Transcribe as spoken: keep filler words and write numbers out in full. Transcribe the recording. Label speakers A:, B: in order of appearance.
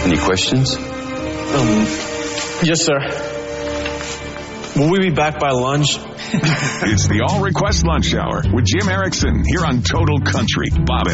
A: Any questions?
B: Um, yes, sir. Will we be back by lunch?
C: It's the All Request Lunch Hour with Jim Erickson here on Total Country. Bob